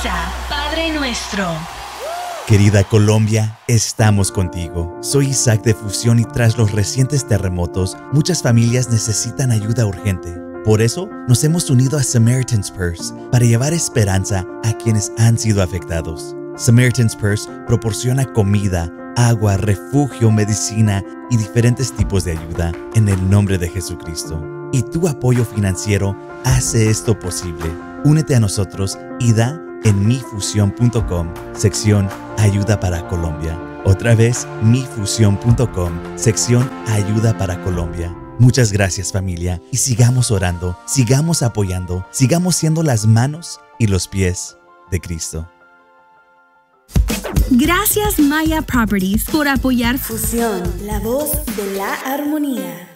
Comienza Padre Nuestro. Querida Colombia, estamos contigo. Soy Isaac de Fusión y tras los recientes terremotos, muchas familias necesitan ayuda urgente. Por eso, nos hemos unido a Samaritan's Purse para llevar esperanza a quienes han sido afectados. Samaritan's Purse proporciona comida, agua, refugio, medicina y diferentes tipos de ayuda en el nombre de Jesucristo. Y tu apoyo financiero hace esto posible. Únete a nosotros y da en mifusión.com, sección Ayuda para Colombia. Otra vez, mifusión.com, sección Ayuda para Colombia. Muchas gracias, familia, y sigamos orando, sigamos apoyando, sigamos siendo las manos y los pies de Cristo. Gracias Maya Properties por apoyar Fusión, la voz de la armonía.